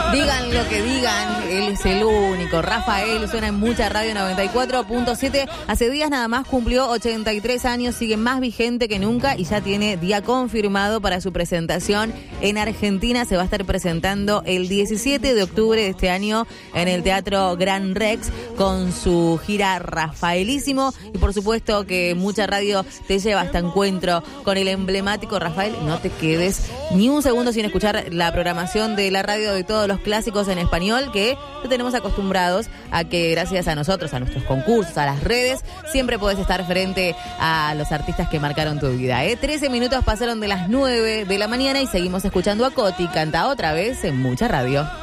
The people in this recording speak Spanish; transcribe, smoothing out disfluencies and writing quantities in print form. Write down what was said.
Digan lo que digan, él es el único. Rafael suena en Mucha Radio 94.7. Hace días nada más cumplió 83 años, sigue más vigente que nunca y ya tiene día confirmado para su presentación en Argentina. Se va a estar presentando el 17 de octubre de este año en el Teatro Gran Rex con su gira Rafaelísimo. Y por supuesto que Mucha Radio te lleva a este encuentro con el emblemático Rafael. No te quedes ni un segundo sin escuchar la programación de la radio de todos los clásicos en español, que te tenemos acostumbrados a que gracias a nosotros, a nuestros concursos, a las redes, siempre podés estar frente a los artistas que marcaron tu vida. 13 minutos pasaron de las 9 de la mañana y seguimos escuchando a Coti. Canta otra vez en Mucha Radio.